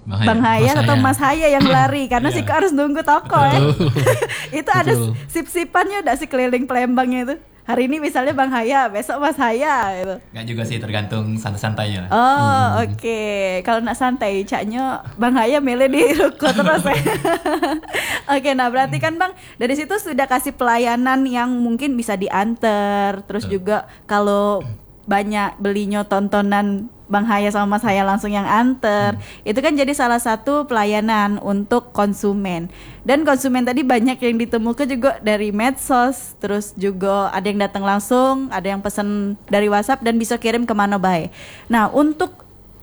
Bang Hayat atau Mas Haya yang lari karena Siko harus nunggu toko ya. Itu ada sip-sipannya udah si keliling Palembangnya itu. Hari ini misalnya Bang Haya, besok Mas Haya gitu. Nggak juga sih, tergantung santai-santainya. Oh oke. Kalau nak santai caknya Bang Haya milih di ruko terus ya. Oke, nah berarti kan Bang dari situ sudah kasih pelayanan yang mungkin bisa diantar. Terus juga kalau banyak belinya tontonan Bang Haya sama Mas Haya langsung yang anter. Itu kan jadi salah satu pelayanan untuk konsumen. Dan konsumen tadi banyak yang ditemukan juga dari medsos, terus juga ada yang datang langsung, ada yang pesan dari WhatsApp dan bisa kirim kemana baik. Nah, untuk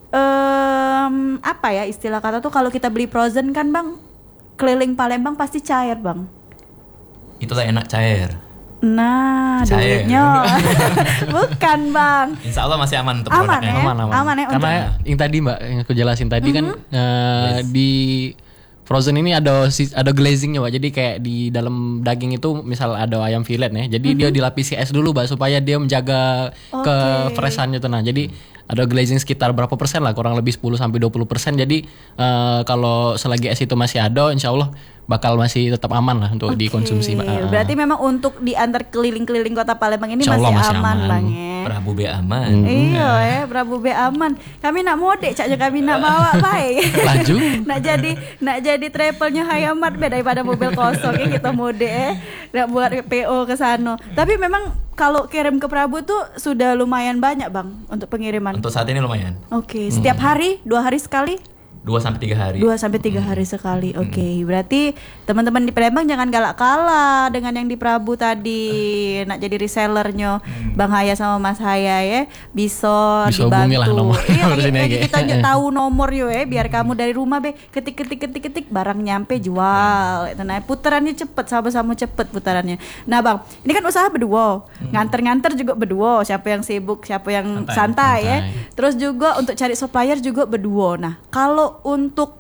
apa ya istilah kata tuh kalau kita beli frozen kan Bang, keliling Palembang pasti cair Bang. Itulah enak cair. Nah, Cair. duitnya bukan Bang. Insya Allah masih aman untuk Aman produknya. ya? Aman. ya Karena yang tadi Mbak yang aku jelasin tadi kan di frozen ini ada glazingnya Mbak. Jadi kayak di dalam daging itu misal ada ayam fillet nih. Jadi dia dilapisi es dulu Mbak supaya dia menjaga kefreshannya tuh. Nah, jadi ada glazing sekitar berapa persen lah, kurang lebih 10 sampai 20%. Jadi kalau selagi es itu masih ada, insya Allah bakal masih tetap aman lah untuk dikonsumsi. Berarti memang untuk diantar keliling-keliling kota Palembang ini masih aman Bang ya. Prabu B aman. Iya ya, Prabu B aman. Kami nak mode caknya kami nak bawa baik. Laju. nak jadi travelnya Hayamat daripada mobil kosong ya kita mode nak buat PO ke sana. Tapi memang kalau kirim ke Prabu tuh sudah lumayan banyak Bang untuk pengiriman. Untuk saat ini lumayan. Oke, setiap hari, 2 hari sekali? 2 sampai 3 hari. 2 sampai 3 hari sekali. Oke. Berarti teman-teman di Palembang jangan galak kalah dengan yang di Prabu tadi. Nak jadi resellernya Bang Haya sama Mas Haya ya. Bisa hubungi lah nomor. Iya, kita tahu nomor yo ya biar kamu dari rumah ketik barang nyampe jual. Nah, putarannya cepet, sama-sama cepet putarannya. Nah, Bang, ini kan usaha berdua. Nganter-nganter juga berdua. Siapa yang sibuk, siapa yang santai ya. Terus juga untuk cari supplier juga berdua. Nah, kalau untuk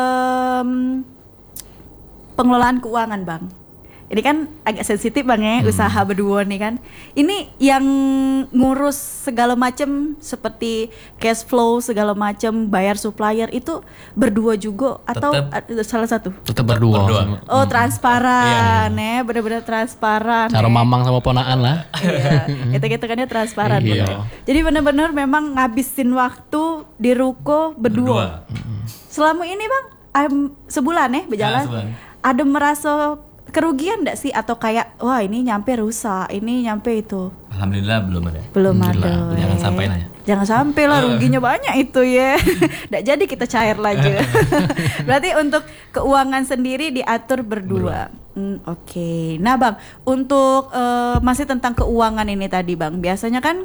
pengelolaan keuangan Bang, ini kan agak sensitif Bang ya, usaha berdua nih kan. Ini yang ngurus segala macam seperti cash flow segala macam, bayar supplier itu berdua juga atau salah satu? Tetap berdua. Oh transparan ya, benar-benar transparan. Cara mamang sama ponaan lah. Iya, itu kan ya transparan. Iya. Jadi benar-benar memang ngabisin waktu di ruko berdua. Selama ini Bang, sebulan ya berjalan. Sebulan. Ada merasa kerugian enggak sih atau kayak wah ini nyampe rusak, ini nyampe itu? Alhamdulillah belum ada. Belum ada. Jangan sampai nanya. Jangan sampai lah, ruginya banyak itu ya. Nggak jadi kita cair lagi. Berarti untuk keuangan sendiri diatur berdua. Oke. Nah Bang, untuk masih tentang keuangan ini tadi Bang, biasanya kan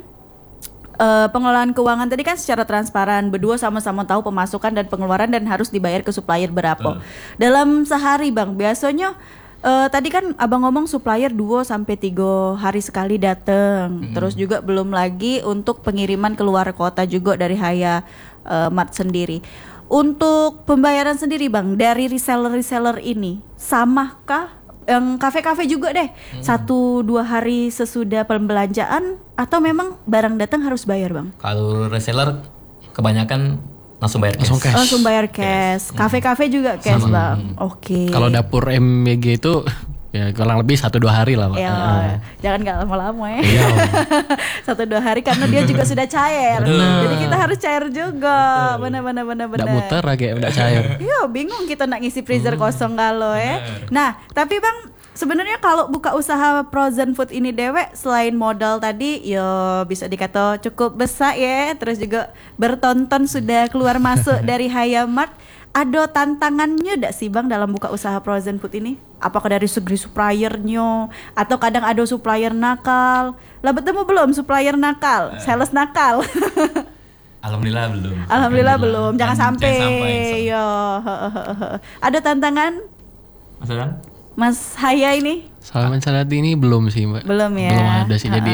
pengelolaan keuangan tadi kan secara transparan, berdua sama-sama tahu pemasukan dan pengeluaran dan harus dibayar ke supplier berapa. Dalam sehari Bang, biasanya tadi kan Abang ngomong supplier 2 sampai 3 hari sekali datang. Terus juga belum lagi untuk pengiriman keluar kota juga dari Haya Mart sendiri. Untuk pembayaran sendiri Bang, dari reseller-reseller ini samakah yang kafe-kafe juga deh 1-2 hari sesudah pembelanjaan atau memang barang datang harus bayar Bang? Kalau reseller kebanyakan langsung bayar cash. Langsung bayar cash. Kafe-kafe juga cash Bang. Oke. Kalau dapur MBG itu ya kurang lebih 1-2 hari lah Pak. Ya, jangan nggak lama-lama ya. Iya. 1-2 hari karena dia juga sudah cair. Jadi kita harus cair juga. Benar. Nggak muter lagi, nggak cair. Iya, bingung kita nak ngisi freezer kosong kalau ya. Nah, tapi Bang, sebenarnya kalau buka usaha frozen food ini dewek selain modal tadi, ya bisa dikata cukup besar ya. Terus juga bertonton sudah keluar masuk dari Haya Mart. Ada tantangannya enggak sih Bang dalam buka usaha frozen food ini? Apakah dari segi suppliernya atau kadang ada supplier nakal? Lah bertemu belum supplier nakal, sales nakal? Alhamdulillah belum. Alhamdulillah belum. Jangan sampai. Yo. Ada tantangan? Mas Adam? Mas Haya ini? Sampai saat ini belum sih Mbak. Belum ya. Belum ada sih jadi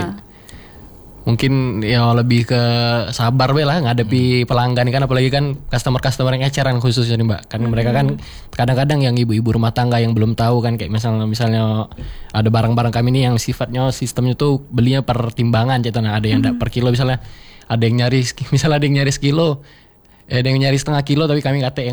mungkin ya lebih ke sabar lah ngadepi pelanggan kan, apalagi kan customer yang eceran khususnya nih Mbak. Kan mereka kan kadang-kadang yang ibu-ibu rumah tangga yang belum tahu kan, kayak misalnya ada barang-barang kami nih yang sifatnya sistemnya tuh belinya per timbangan gitu. Nah, ada yang per kilo misalnya, ada yang nyari sekilo, ada yang nyari setengah kilo tapi kami kata